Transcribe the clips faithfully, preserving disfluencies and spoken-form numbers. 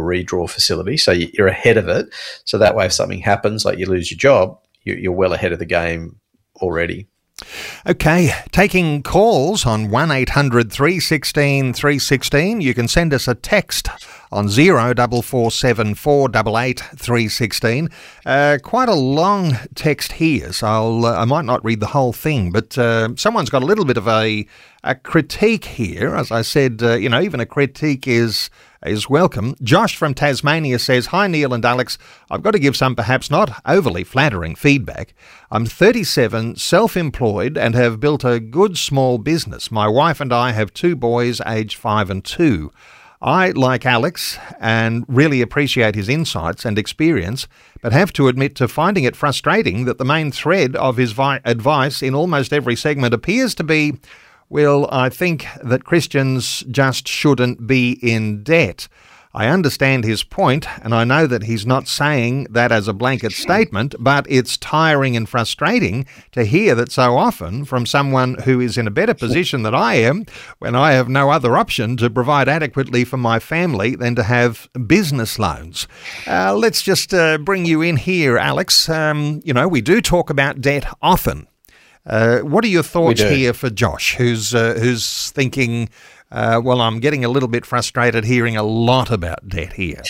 a redraw facility. So you're ahead of it. So that way, if something happens, like you lose your job, you're well ahead of the game already. Okay, taking calls on one eight hundred three one six three one six. You can send us a text on zero four four seven four eight eight three one six. Uh, quite a long text here, so I'll, uh, I might not read the whole thing, but uh, someone's got a little bit of a, a critique here. As I said, uh, you know, even a critique is is welcome. Josh from Tasmania says, "Hi Neil and Alex, I've got to give some perhaps not overly flattering feedback. I'm thirty-seven, self-employed and have built a good small business. My wife and I have two boys aged five and two. I, like Alex, and really appreciate his insights and experience, but have to admit to finding it frustrating that the main thread of his vi- advice in almost every segment appears to be, well, I think that Christians just shouldn't be in debt. I understand his point, and I know that he's not saying that as a blanket statement, but it's tiring and frustrating to hear that so often from someone who is in a better position than I am, when I have no other option to provide adequately for my family than to have business loans." Uh, let's just uh, bring you in here, Alex. Um, you know, we do talk about debt often. Uh, what are your thoughts here for Josh, who's uh, who's thinking, uh, well, I'm getting a little bit frustrated hearing a lot about debt here?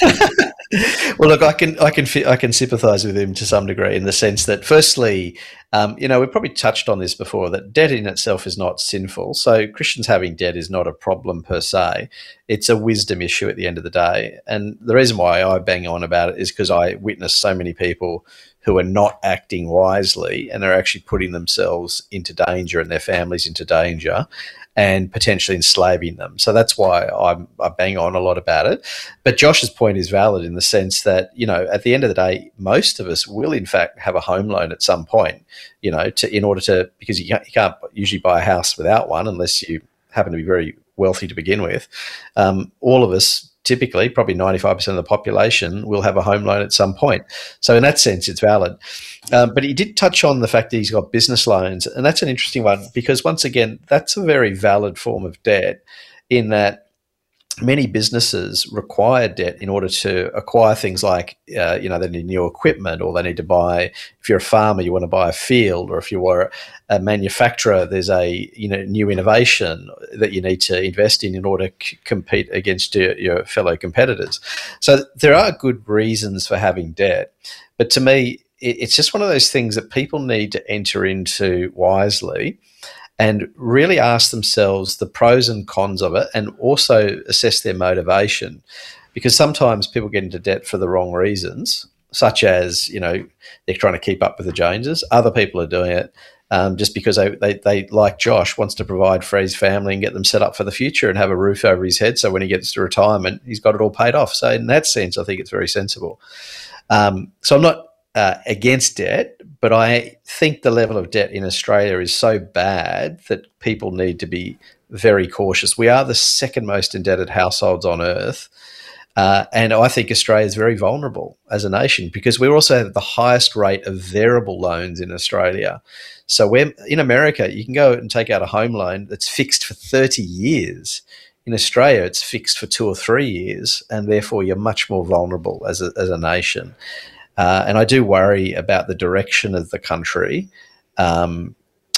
Well, look, I can I can I can sympathise with him to some degree in the sense that, firstly, um, you know, we've probably touched on this before, that debt in itself is not sinful. So Christians having debt is not a problem per se. It's a wisdom issue at the end of the day. And the reason why I bang on about it is because I witness so many people who are not acting wisely and are actually putting themselves into danger and their families into danger and potentially enslaving them. So that's why I'm, I bang on a lot about it. But Josh's point is valid in the sense that, you know, at the end of the day, most of us will in fact have a home loan at some point, you know, to in order to, because you can't, you can't usually buy a house without one unless you happen to be very wealthy to begin with. Um, all of us, typically, probably ninety-five percent of the population will have a home loan at some point. So in that sense, it's valid. Um, but he did touch on the fact that he's got business loans, and that's an interesting one because, once again, that's a very valid form of debt in that many businesses require debt in order to acquire things like, uh, you know, they need new equipment, or they need to buy, if you're a farmer, you want to buy a field, or if you are a manufacturer, there's a, you know, new innovation that you need to invest in in order to c- compete against your, your fellow competitors. So there are good reasons for having debt. But to me, it, it's just one of those things that people need to enter into wisely and really ask themselves the pros and cons of it, and also assess their motivation. Because sometimes people get into debt for the wrong reasons, such as, you know, they're trying to keep up with the Joneses. Other people are doing it um, just because they, they, they, like Josh, wants to provide for his family and get them set up for the future and have a roof over his head, so when he gets to retirement, he's got it all paid off. So in that sense, I think it's very sensible. Um, so I'm not uh, against debt, but I think the level of debt in Australia is so bad that people need to be very cautious. We are the second most indebted households on earth. Uh, and I think Australia is very vulnerable as a nation because we also have the highest rate of variable loans in Australia. So we're, in America, you can go and take out a home loan that's fixed for thirty years. In Australia, it's fixed for two or three years, and therefore you're much more vulnerable as a, as a nation. Uh, and I do worry about the direction of the country um,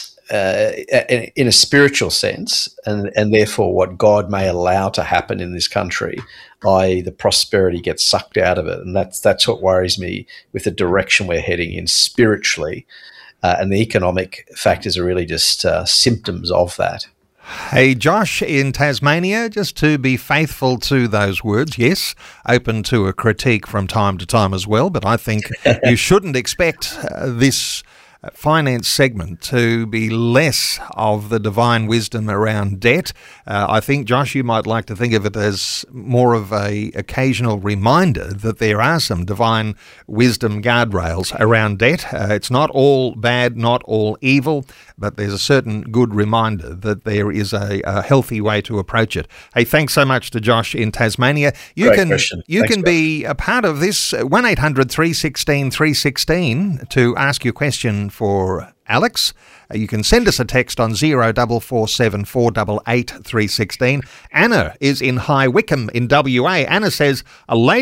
uh, in, in a spiritual sense, and, and therefore what God may allow to happen in this country, that is the prosperity gets sucked out of it. And that's, that's what worries me with the direction we're heading in spiritually. Uh, and the economic factors are really just uh, symptoms of that. Hey, Josh in Tasmania, just to be faithful to those words, yes, open to a critique from time to time as well, but I think you shouldn't expect uh, this finance segment to be less of the divine wisdom around debt. Uh, I think, Josh, you might like to think of it as more of a occasional reminder that there are some divine wisdom guardrails around debt. Uh, it's not all bad, not all evil, but there's a certain good reminder that there is a, a healthy way to approach it. Hey, thanks so much to Josh in Tasmania. You Great can question. you Thanks, can be a part of this one eight hundred three one six three one six to ask your question for Alex. Uh, you can send us a text on zero four four seven four eight eight three one six. Anna is in High Wycombe in W A. Anna says, a lady